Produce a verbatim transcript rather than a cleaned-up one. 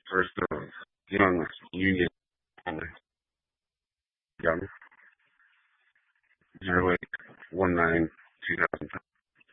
First of Young Union Young zero eight one nine two thousand.